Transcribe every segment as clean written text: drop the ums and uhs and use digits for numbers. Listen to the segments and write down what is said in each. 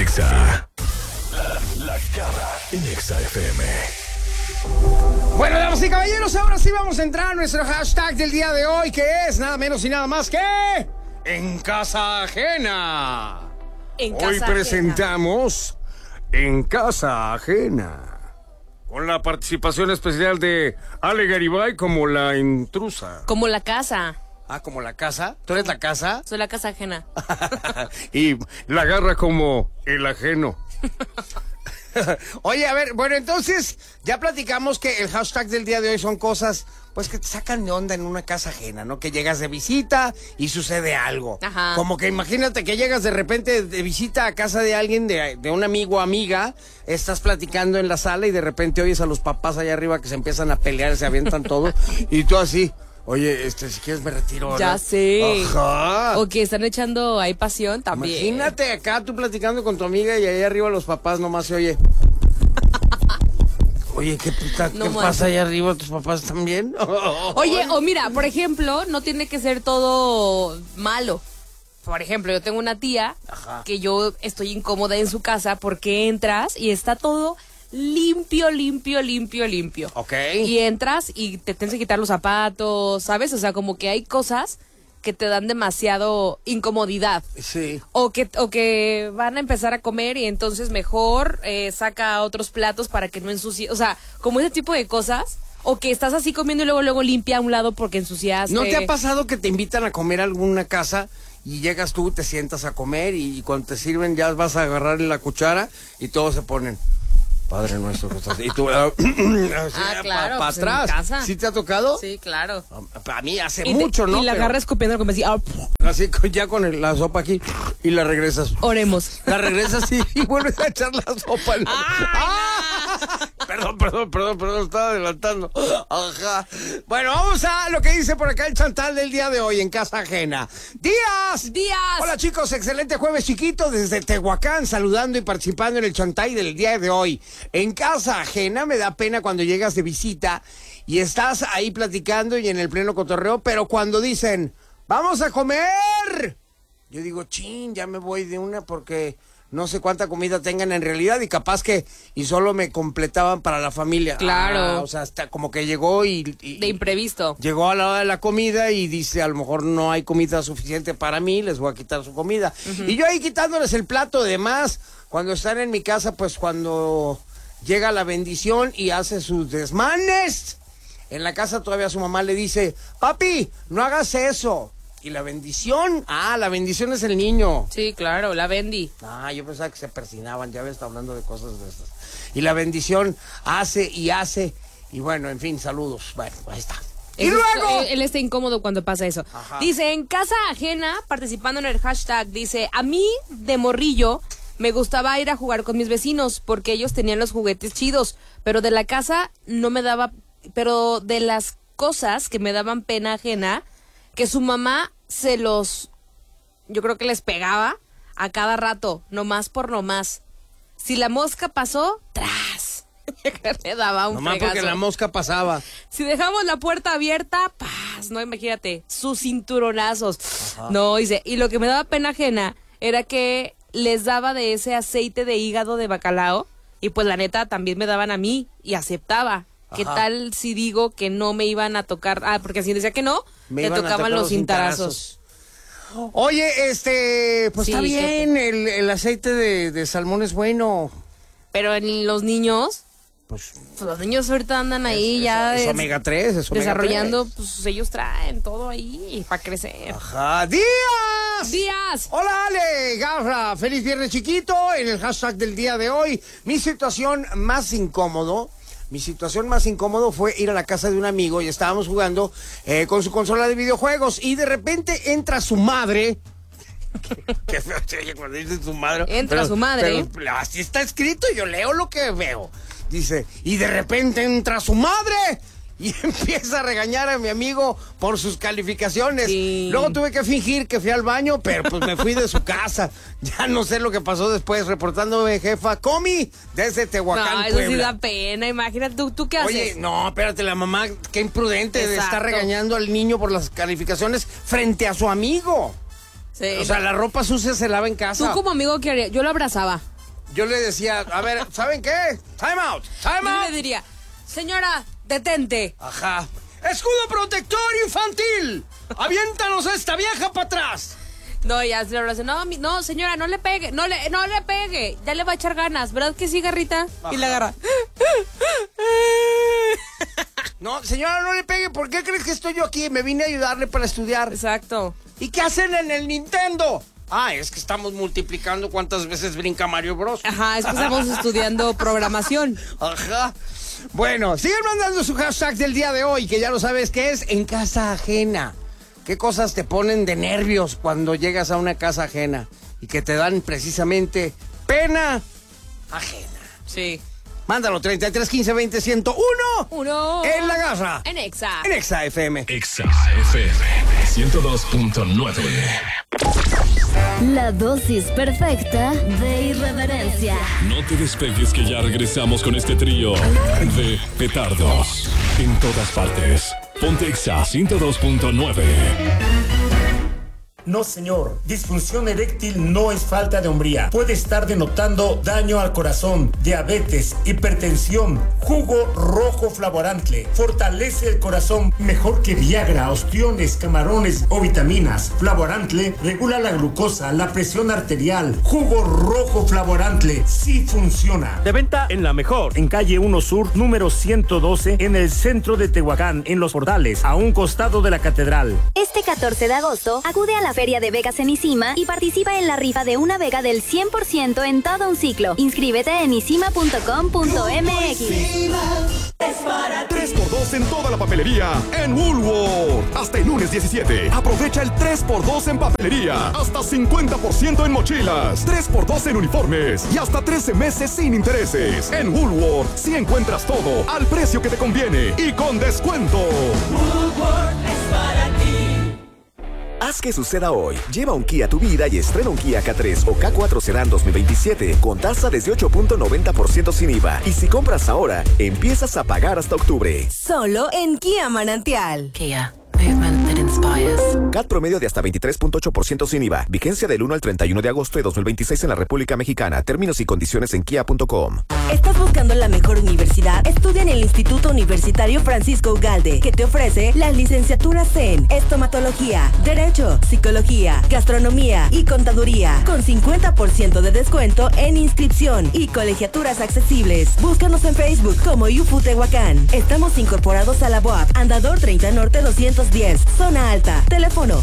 Exa. La Garra en Exa FM. Bueno, damas y caballeros, ahora sí vamos a entrar a nuestro hashtag del día de hoy, que es nada menos y nada más que En Casa Ajena. Hoy presentamos En Casa Ajena, con la participación especial de Ale Garibay como la intrusa. Como la casa. Ah, ¿como la casa? ¿Tú eres la casa? Soy la casa ajena. Y la Garra como el ajeno. Oye, a ver, bueno, entonces ya platicamos que el hashtag del día de hoy son cosas, pues, que te sacan de onda en una casa ajena, ¿no? Que llegas de visita y sucede algo. Ajá. Como que imagínate que llegas de repente de visita a casa de alguien, de un amigo o amiga, estás platicando en la sala y de repente oyes a los papás allá arriba que se empiezan a pelear, se avientan todo, y tú así... Oye, si quieres me retiro. Ya sé. Ajá. O que están echando ahí pasión también. Imagínate acá tú platicando con tu amiga y ahí arriba los papás nomás se oye. Oye, ¿qué pasa allá arriba? ¿Tus papás también? Oye, o mira, por ejemplo, no tiene que ser todo malo. Por ejemplo, yo tengo una tía que yo estoy incómoda en su casa porque entras y está todo limpio. Ok. Y entras y te tienes que quitar los zapatos, ¿sabes? O sea, como que hay cosas que te dan demasiado incomodidad. Sí. O que van a empezar a comer y entonces mejor saca otros platos para que no ensucie. O sea, como ese tipo de cosas. O que estás así comiendo y luego limpia a un lado porque ensuciaste. ¿No te ha pasado que te invitan a comer a alguna casa y llegas tú, te sientas a comer y cuando te sirven ya vas a agarrar la cuchara y todos se ponen... Padre nuestro que estás... Y tú... claro. Para Pues atrás. en mi casa. ¿Sí te ha tocado? Sí, claro. A mí hace mucho, ¿no? Y la agarras copiando como así. Así ya con la sopa aquí y la regresas. Oremos. La regresas y vuelves a echar la sopa. Perdón, estaba adelantando. Ajá. Bueno, vamos a lo que dice por acá el chantal del día de hoy en Casa Ajena. ¡Díaz! Hola chicos, excelente jueves chiquito desde Tehuacán, saludando y participando en el chantal del día de hoy. En Casa Ajena me da pena cuando llegas de visita y estás ahí platicando y en el pleno cotorreo, pero cuando dicen, ¡vamos a comer! Yo digo, chin, ya me voy de una porque... no sé cuánta comida tengan en realidad y capaz que y solo me completaban para la familia. Claro. O sea, hasta como que llegó y de imprevisto. Llegó a la hora de la comida y dice, a lo mejor no hay comida suficiente para mí, les voy a quitar su comida. Y yo ahí quitándoles el plato de más. Cuando están en mi casa, pues cuando llega la bendición y hace sus desmanes, en la casa todavía su mamá le dice, papi, no hagas eso. ¿Y la bendición? La bendición es el niño. Sí, claro, la bendi. Yo pensaba que se persinaban, ya ves, está hablando de cosas de estas. Y la bendición hace, y bueno, en fin, saludos. Bueno, ahí está. Y luego... Él está incómodo cuando pasa eso. Ajá. Dice, en Casa Ajena, participando en el hashtag, dice, a mí, de morrillo, me gustaba ir a jugar con mis vecinos, porque ellos tenían los juguetes chidos, pero de la casa no me daba, pero de las cosas que me daban pena ajena, que su mamá yo creo que les pegaba a cada rato, nomás por nomás. Si la mosca pasó, ¡tras! Le daba un nomás fregazo. porque la mosca pasaba. Si dejamos la puerta abierta, ¡paz! No, imagínate, sus cinturonazos. Ajá. No, dice, y lo que me daba pena ajena era que les daba de ese aceite de hígado de bacalao, y pues la neta también me daban a mí, y aceptaba. ¿Qué tal si digo que no me iban a tocar? Porque si decía que no, me tocaban los cintarazos. Oye, pues sí, está bien, el aceite de salmón es bueno. Pero en los niños, pues los niños ahorita andan ahí es omega 3, es omega desarrollando, 3. Pues ellos traen todo ahí para crecer. Ajá, ¡Díaz! Hola Ale, Garra, feliz viernes chiquito, en el hashtag del día de hoy. Mi situación más incómodo fue ir a la casa de un amigo y estábamos jugando con su consola de videojuegos y de repente entra su madre. Qué feo se oye cuando dice su madre. Entra su madre. Pero así está escrito y yo leo lo que veo. Dice, y de repente entra su madre y empieza a regañar a mi amigo por sus calificaciones. Sí. Luego tuve que fingir que fui al baño, pero pues me fui de su casa. Ya no sé lo que pasó después, reportándome jefa Comi desde Tehuacán, no, eso Puebla. Sí da pena, imagínate, ¿tú qué haces? Oye, no, espérate, la mamá, qué imprudente de estar regañando al niño por las calificaciones frente a su amigo. Sí. O sea, la ropa sucia se lava en casa. ¿Tú como amigo qué harías? Yo lo abrazaba. yo le decía, a ver, ¿saben qué? Time out. Yo le diría, señora, detente. Ajá. Escudo protector infantil. Aviéntanos a esta vieja para atrás. No, ya se lo hace. No, señora, no le pegue. No le pegue. Ya le va a echar ganas. ¿Verdad que sí, Garrita? Ajá. Y la agarra. No, señora, no le pegue. ¿Por qué crees que estoy yo aquí? Me vine a ayudarle para estudiar. Exacto. ¿Y qué hacen en el Nintendo? Es que estamos multiplicando cuántas veces brinca Mario Bros. Ajá, es que estamos estudiando programación. Ajá. Bueno, sigan mandando su hashtag del día de hoy, que ya lo sabes que es en casa ajena. ¿Qué cosas te ponen de nervios cuando llegas a una casa ajena? Y que te dan precisamente pena ajena. Sí. Mándalo, 33 15 20 101. En la garra. En Exa. En Exa FM. Exa FM 102.9. La dosis perfecta de irreverencia. No te despegues que ya regresamos con este trío de petardos en todas partes. Ponte Exa 102.9. No, señor. Disfunción eréctil no es falta de hombría. Puede estar denotando daño al corazón, diabetes, hipertensión. Jugo rojo Flavorantle fortalece el corazón mejor que Viagra, ostiones, camarones o vitaminas. Flavorantle regula la glucosa, la presión arterial. Jugo rojo Flavorantle sí funciona. De venta en La Mejor, en calle 1 Sur, número 112, en el centro de Tehuacán, en Los Portales, a un costado de la catedral. Este 14 de agosto, acude a la Feria de Vegas en Isima y participa en la rifa de una Vega del 100% en todo un ciclo. Inscríbete en isima.com.mx. 3x2 en toda la papelería en Woolworth. Hasta el lunes 17. Aprovecha el 3x2 en papelería. Hasta 50% en mochilas. 3x2 en uniformes. Y hasta 13 meses sin intereses. En Woolworth sí encuentras todo al precio que te conviene y con descuento. Woolworth es para ti. Haz que suceda hoy. Lleva un Kia a tu vida y estrena un Kia K3 o K4 Sedan 2027 con tasa desde 8.90% sin IVA. Y si compras ahora, empiezas a pagar hasta octubre. Solo en Kia Manantial. Kia. Movement that inspires. CAT promedio de hasta 23.8% sin IVA. Vigencia del 1 al 31 de agosto de 2026 en la República Mexicana. Términos y condiciones en kia.com. ¿Estás buscando la mejor universidad? Estudia en el Instituto Universitario Francisco Ugalde, que te ofrece las licenciaturas en Estomatología, Derecho, Psicología, Gastronomía y Contaduría, con 50% de descuento en inscripción y colegiaturas accesibles. Búscanos en Facebook como UFU Tehuacán. Estamos incorporados a la BOAP, Andador 30 Norte 210, Zona Alta. Teléfono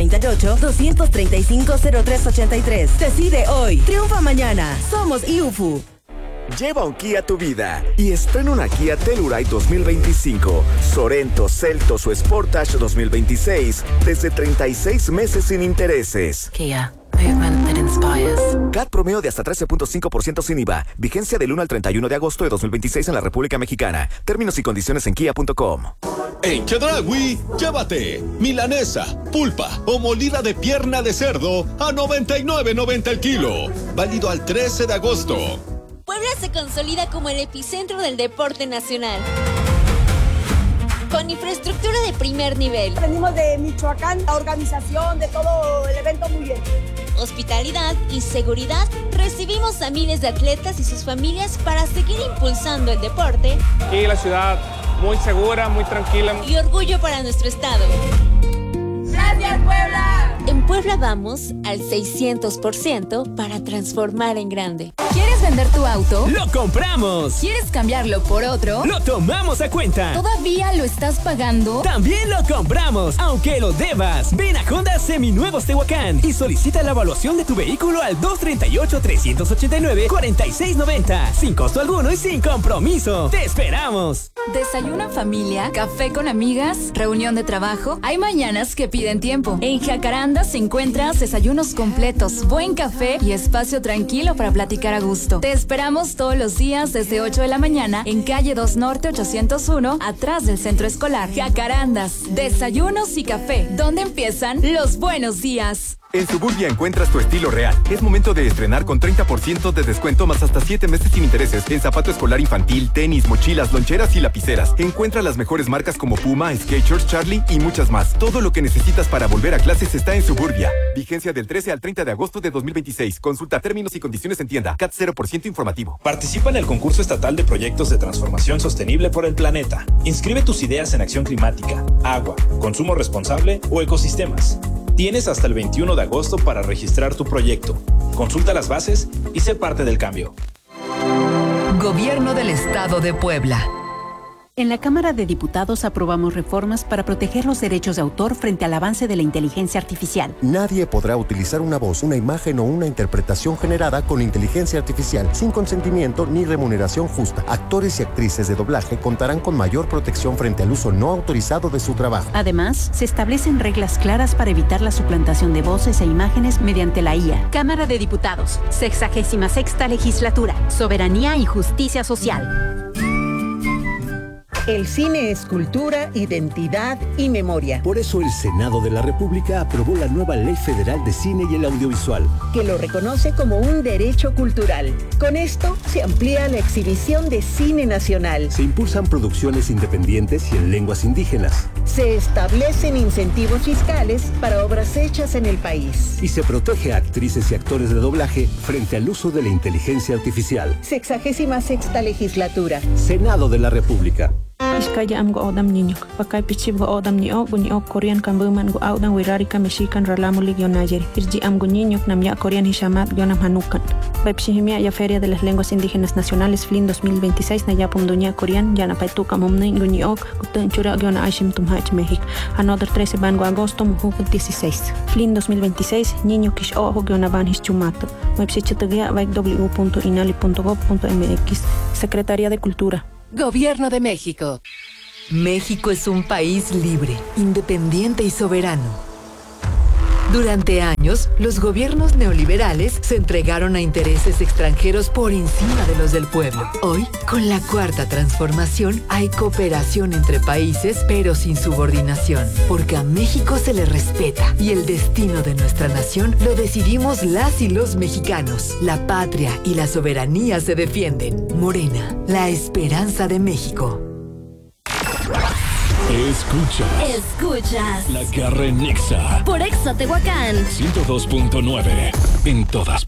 238-235-0383. Decide hoy, triunfa mañana. Somos UFU. Lleva un Kia a tu vida y estrena una Kia Telluride 2025, Sorento, Seltos o Sportage 2026 desde 36 meses sin intereses. Kia. Movement that inspires. CAT promedio de hasta 13.5% sin IVA. Vigencia del 1 al 31 de agosto de 2026 en la República Mexicana. Términos y condiciones en kia.com. En Chedraui, llévate milanesa, pulpa o molida de pierna de cerdo a $99.90 el kilo. Válido al 13 de agosto. Puebla se consolida como el epicentro del deporte nacional. Con infraestructura de primer nivel. Venimos de Michoacán, la organización de todo el evento muy bien. Hospitalidad y seguridad. Recibimos a miles de atletas y sus familias para seguir impulsando el deporte. Aquí la ciudad muy segura, muy tranquila. Y orgullo para nuestro estado. ¡Gracias, Puebla! En Puebla vamos al 600% para transformar en grande. ¿Quieres vender tu auto? ¡Lo compramos! ¿Quieres cambiarlo por otro? ¡Lo tomamos a cuenta! ¿Todavía lo estás pagando? ¡También lo compramos! ¡Aunque lo debas! Ven a Honda Seminuevos Tehuacán y solicita la evaluación de tu vehículo al 238-389-4690. Sin costo alguno y sin compromiso. ¡Te esperamos! Desayuno en familia, café con amigas, reunión de trabajo. Hay mañanas que piden tiempo. En Jacarandas encuentras desayunos completos, buen café y espacio tranquilo para platicar a gusto. Te esperamos todos los días desde 8 de la mañana en calle 2 Norte 801, atrás del centro escolar. Jacarandas, desayunos y café, donde empiezan los buenos días. En Suburbia encuentras tu estilo real. Es momento de estrenar con 30% de descuento más hasta 7 meses sin intereses en zapato escolar infantil, tenis, mochilas, loncheras y lapiceras. Encuentra las mejores marcas como Puma, Skechers, Charlie y muchas más. Todo lo que necesitas para volver a clases está en Suburbia. Vigencia del 13 al 30 de agosto de 2026. Consulta términos y condiciones en tienda. CAT 0% informativo. Participa en el concurso estatal de proyectos de transformación sostenible por el planeta. Inscribe tus ideas en acción climática, agua, consumo responsable o ecosistemas. Tienes hasta el 21 de agosto para registrar tu proyecto. Consulta las bases y sé parte del cambio. Gobierno del Estado de Puebla. En la Cámara de Diputados aprobamos reformas para proteger los derechos de autor frente al avance de la inteligencia artificial. Nadie podrá utilizar una voz, una imagen o una interpretación generada con inteligencia artificial sin consentimiento ni remuneración justa. Actores y actrices de doblaje contarán con mayor protección frente al uso no autorizado de su trabajo. Además, se establecen reglas claras para evitar la suplantación de voces e imágenes mediante la IA. Cámara de Diputados, 66ª Legislatura, Soberanía y Justicia Social. El cine es cultura, identidad y memoria. Por eso el Senado de la República aprobó la nueva Ley Federal de Cine y el Audiovisual, que lo reconoce como un derecho cultural. Con esto se amplía la exhibición de cine nacional. Se impulsan producciones independientes y en lenguas indígenas. Se establecen incentivos fiscales para obras hechas en el país. Y se protege a actrices y actores de doblaje frente al uso de la inteligencia artificial. 66ª Legislatura. Senado de la República. Iskaya am go odam niño, pakai pichib go odam ni o Korean kambuman go audan wirarika mexican ralamu ligio nayeri. Irji am go niño nam ya Korean hishamat gionam hanukan. Pepsihimia ya Feria de las Lenguas Indígenas Nacionales FLIN 2026 na yapum dunia Korean ya na paituka momne guniok gutun chura giona aishim tumhach México. Another 13 van go agosto muhu 16. FLIN 2026 niño kish ojo giona van hischumato. Website www.inali.gov.mx. Secretaría de Cultura. Gobierno de México. México es un país libre, independiente y soberano. Durante años, los gobiernos neoliberales se entregaron a intereses extranjeros por encima de los del pueblo. Hoy, con la Cuarta Transformación, hay cooperación entre países, pero sin subordinación, porque a México se le respeta y el destino de nuestra nación lo decidimos las y los mexicanos. La patria y la soberanía se defienden. Morena, la esperanza de México. Escuchas La Garra en Nexa por Exa Tehuacán 102.9 en todas